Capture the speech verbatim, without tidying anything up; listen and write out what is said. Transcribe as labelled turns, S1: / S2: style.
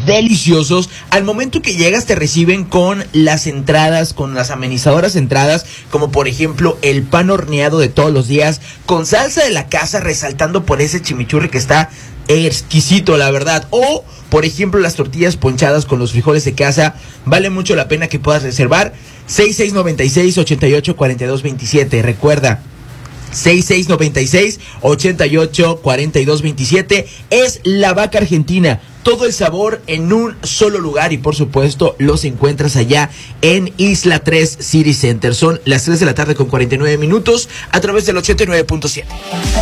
S1: deliciosos. Al momento que llegas te reciben con las entradas, con las amenizadoras entradas, como por ejemplo el pan horneado de todos los días, con salsa de la casa, resaltando por ese chimichurri que está exquisito, la verdad. O, por ejemplo, las tortillas ponchadas con los frijoles de casa. Vale mucho la pena que puedas reservar. seis seis nueve seis, ocho ocho cuatro dos dos siete. Recuerda, seis seis nueve seis, ocho ocho cuatro dos dos siete. Es La Vaca Argentina. Todo el sabor en un solo lugar y por supuesto los encuentras allá en Isla tres City Center. Son las tres de la tarde con cuarenta y nueve minutos a través del ochenta y nueve punto siete.